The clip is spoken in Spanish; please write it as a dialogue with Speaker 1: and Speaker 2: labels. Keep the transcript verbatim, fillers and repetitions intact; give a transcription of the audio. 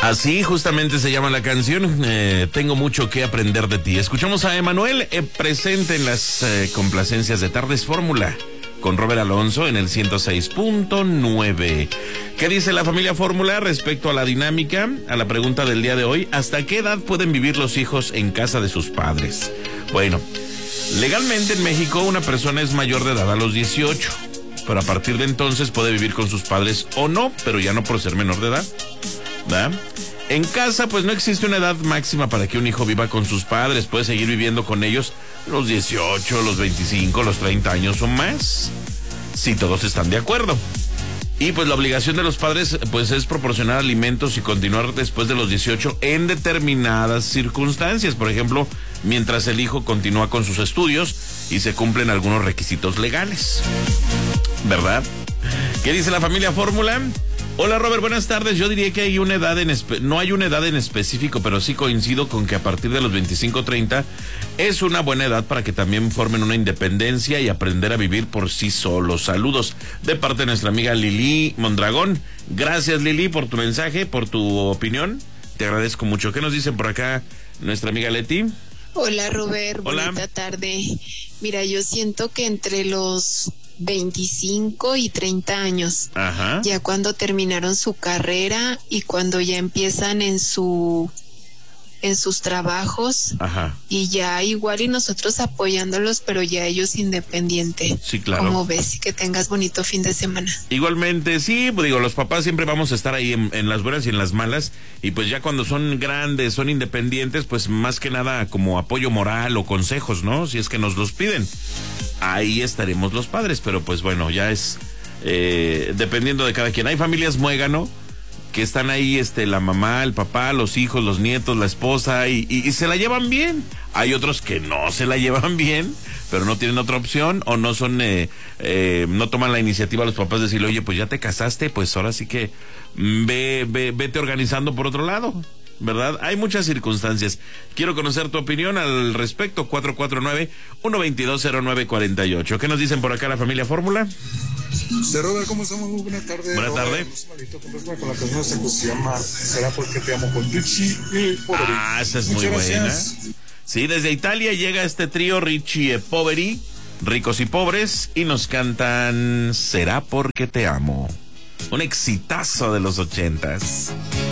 Speaker 1: Así justamente se llama la canción, eh, Tengo mucho que aprender de ti. Escuchamos a Emanuel, eh, presente en las eh, complacencias de Tardes Fórmula, con Robert Alonso en el ciento seis punto nueve. ¿Qué dice la familia Fórmula respecto a la dinámica, a la pregunta del día de hoy? ¿Hasta qué edad pueden vivir los hijos en casa de sus padres? Bueno, legalmente en México una persona es mayor de edad a los dieciocho, pero a partir de entonces puede vivir con sus padres o no, pero ya no por ser menor de edad, ¿verdad? En casa, pues no existe una edad máxima para que un hijo viva con sus padres. Puede seguir viviendo con ellos los dieciocho, los veinticinco, los treinta años o más, si todos están de acuerdo. Y pues la obligación de los padres pues es proporcionar alimentos y continuar después de los dieciocho en determinadas circunstancias. Por ejemplo, mientras el hijo continúa con sus estudios y se cumplen algunos requisitos legales, ¿verdad? ¿Qué dice la familia Fórmula? Hola Robert, buenas tardes. Yo diría que hay una edad en espe- no hay una edad en específico, pero sí coincido con que a partir de los veinticinco treinta es una buena edad para que también formen una independencia y aprender a vivir por sí solos. Saludos de parte de nuestra amiga Lili Mondragón. Gracias Lili por tu mensaje, por tu opinión. Te agradezco mucho. ¿Qué nos dicen por acá nuestra amiga Leti?
Speaker 2: Hola Robert,
Speaker 1: Hola.
Speaker 2: Bonita tarde. Mira, yo siento que entre los veinticinco y treinta años,
Speaker 1: Ajá.
Speaker 2: ya cuando terminaron su carrera y cuando ya empiezan en su en sus trabajos,
Speaker 1: Ajá.
Speaker 2: y ya igual y nosotros apoyándolos, pero ya ellos independientes.
Speaker 1: Sí, claro.
Speaker 2: ¿Cómo ves? Que tengas bonito fin de semana.
Speaker 1: Igualmente, sí, pues digo, los papás siempre vamos a estar ahí en, en las buenas y en las malas, y pues ya cuando son grandes, son independientes, pues más que nada como apoyo moral o consejos, ¿no? Si es que nos los piden, ahí estaremos los padres, pero pues bueno, ya es eh, dependiendo de cada quien. Hay familias muégano que están ahí, este, la mamá, el papá, los hijos, los nietos, la esposa, y, y, y se la llevan bien. Hay otros que no se la llevan bien, pero no tienen otra opción, o no son, eh, eh, no toman la iniciativa los papás de decirle, oye, pues ya te casaste, pues ahora sí que mm, ve, ve, vete organizando por otro lado, ¿verdad? Hay muchas circunstancias. Quiero conocer tu opinión al respecto. Cuatro cuatro nueve, uno dos dos, cero nueve cuatro ocho. ¿Qué nos dicen por acá la familia Fórmula?
Speaker 3: De Robert, ¿cómo estamos? Muy buena tarde.
Speaker 1: Buena tarde.
Speaker 3: Con la canción que se llama Será porque te amo, con Richie y Poveri.
Speaker 1: Ah, esa es muy
Speaker 3: Muchas
Speaker 1: buena.
Speaker 3: gracias.
Speaker 1: Sí, desde Italia llega este trío Richie e Poveri, ricos y pobres, y nos cantan Será porque te amo. Un exitazo de los ochentas.